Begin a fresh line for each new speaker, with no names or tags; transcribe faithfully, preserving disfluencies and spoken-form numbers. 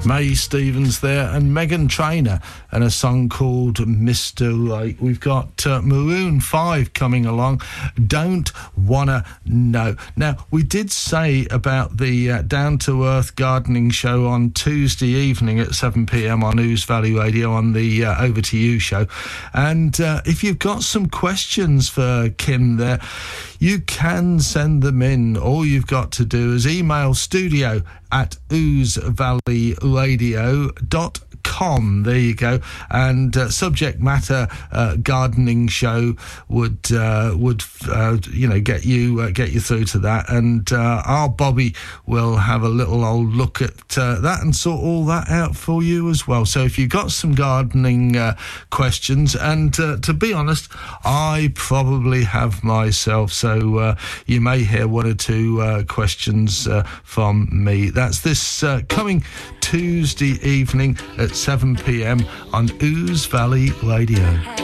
May Stevens there, and Meghan Trainor, and a song called Mister Lake. We've got uh, Maroon five coming along, Don't Wanna Know. Now, we did say about the uh, Down to Earth gardening show on Tuesday evening at seven p.m. on Ouse Valley Radio on the uh, Over to You show, and uh, if you've got some questions for Kim there, you can send them in. All you've got to do is email studio at ouse valley radio dot com. There you go. And uh, subject matter uh, gardening show would uh, would uh, you know get you uh, get you through to that, and uh, our Bobby will have a little old look at uh, that and sort all that out for you as well. So if you've got some gardening uh, questions, and uh, to be honest, I probably have myself, so uh, you may hear one or two uh, questions uh, from me. That's this uh, coming Tuesday evening at seven p.m. on Ouse Valley Radio.